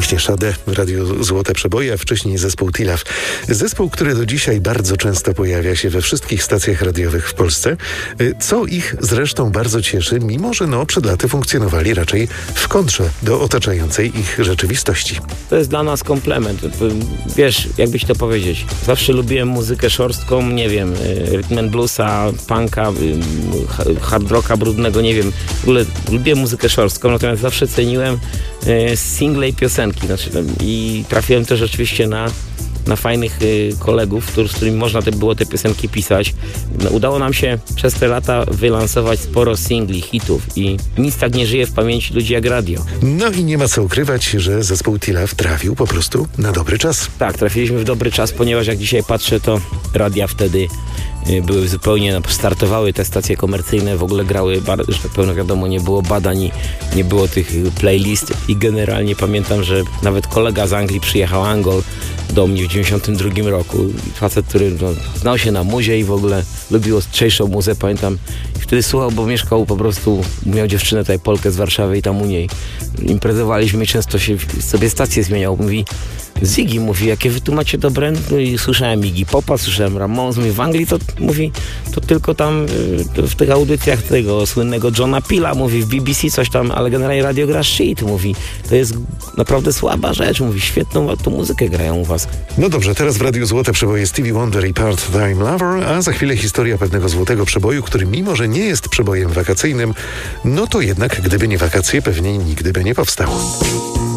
Właśnie Sade w Radiu Złote Przeboje, a wcześniej zespół Tilaf. Zespół, który do dzisiaj bardzo często pojawia się we wszystkich stacjach radiowych w Polsce, co ich zresztą bardzo cieszy, mimo że przed laty funkcjonowali raczej w kontrze do otaczającej ich rzeczywistości. To jest dla nas komplement. Wiesz, jakbyś to powiedzieć. Zawsze lubiłem muzykę szorstką, nie wiem, rhythm and bluesa, punka, hard rocka brudnego, nie wiem. W ogóle lubiłem muzykę szorstką, natomiast zawsze ceniłem single i piosenki. I trafiłem też oczywiście na fajnych kolegów, z którymi można było te piosenki pisać. Udało nam się przez te lata wylansować sporo singli, hitów i nic tak nie żyje w pamięci ludzi jak radio. No i nie ma co ukrywać, że zespół Tilaf trafił po prostu na dobry czas. Tak, trafiliśmy w dobry czas, ponieważ jak dzisiaj patrzę, to radia wtedy były zupełnie, startowały te stacje komercyjne, w ogóle grały, że tak powiem, wiadomo, nie było badań, nie było tych playlist i generalnie pamiętam, że nawet kolega z Anglii przyjechał, Angol, do mnie w 92 roku. Facet, który znał się na muzie i w ogóle lubił ostrzejszą muzę, pamiętam. I wtedy słuchał, bo mieszkał po prostu, miał dziewczynę tutaj, Polkę z Warszawy i tam u niej imprezowaliśmy i często się sobie stację zmieniał. Mówi, Ziggy, mówi, jakie wy tu macie dobre? No i słyszałem Iggy Popa, słyszałem Ramones, mówi, w Anglii to, mówi, to tylko tam w tych audycjach tego słynnego Johna Pilla, mówi, w BBC coś tam, ale generalnie radio gra shit, mówi, to jest naprawdę słaba rzecz, mówi, świetną tu muzykę grają u was. No dobrze, teraz w Radiu Złote Przeboje Stevie Wonder i Part-Time Lover, a za chwilę historia pewnego złotego przeboju, który mimo, że nie jest przebojem wakacyjnym, no to jednak, gdyby nie wakacje, pewnie nigdy by nie powstał.